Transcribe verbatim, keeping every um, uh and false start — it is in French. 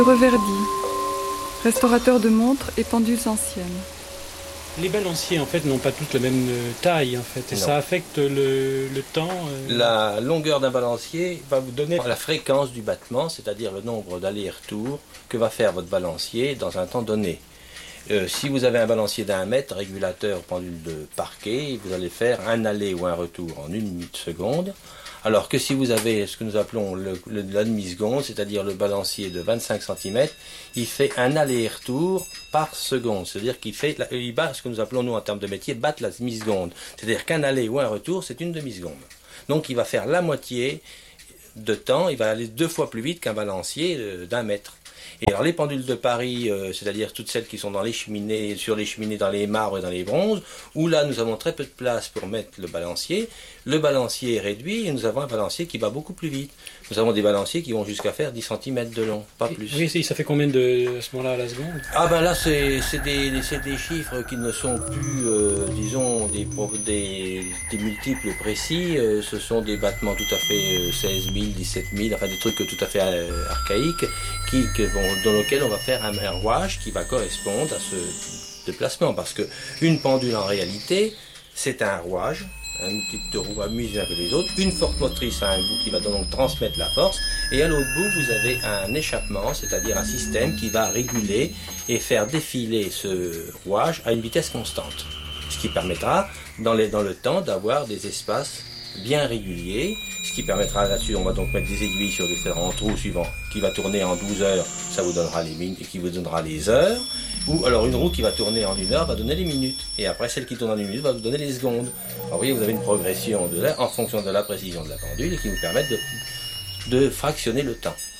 Reverdy, restaurateur de montres et pendules anciennes. Les balanciers en fait n'ont pas toutes la même taille en fait et Non. ça affecte le, le temps. Euh... La longueur d'un balancier va vous donner la fréquence du battement, c'est-à-dire le nombre d'allers-retours que va faire votre balancier dans un temps donné. Euh, si vous avez un balancier d'un mètre, régulateur pendule de parquet, vous allez faire un aller ou un retour en une minute seconde. Alors que si vous avez ce que nous appelons le, le, la demi-seconde, c'est-à-dire le balancier de vingt-cinq centimètres, il fait un aller-retour par seconde. C'est-à-dire qu'il fait, il bat ce que nous appelons nous en termes de métier, battre la demi-seconde. C'est-à-dire qu'un aller ou un retour, c'est une demi-seconde. Donc il va faire la moitié de temps, il va aller deux fois plus vite qu'un balancier d'un mètre. Et alors les pendules de Paris, euh, c'est-à-dire toutes celles qui sont dans les cheminées, sur les cheminées, dans les marbres et dans les bronzes, où là nous avons très peu de place pour mettre le balancier, le balancier est réduit et nous avons un balancier qui va beaucoup plus vite. Nous avons des balanciers qui vont jusqu'à faire dix centimètres de long, pas plus. Oui, ça fait combien de à ce moment-là à la seconde? Ah ben là c'est des, des chiffres qui ne sont plus, euh, disons, des, des, des multiples précis, euh, ce sont des battements tout à fait euh, seize mille, dix-sept mille, enfin des trucs tout à fait euh, archaïques, qui, qui vont, dans lesquels on va faire un, un rouage qui va correspondre à ce déplacement. Parce que une pendule en réalité, c'est un rouage, un type de roue amusé un peu les autres, une force motrice à un bout qui va donc transmettre la force, et à l'autre bout vous avez un échappement, c'est-à-dire un système qui va réguler et faire défiler ce rouage à une vitesse constante. Ce qui permettra dans, les, dans le temps d'avoir des espaces bien réguliers, ce qui permettra là-dessus, on va donc mettre des aiguilles sur différents trous suivants, qui va tourner en douze heures, ça vous donnera les minutes, qui vous donnera les heures, ou alors une roue qui va tourner en une heure va donner les minutes, et après celle qui tourne en une minute va vous donner les secondes. Alors vous voyez, vous avez une progression de là, en fonction de la précision de la pendule, et qui vous permet de, de fractionner le temps.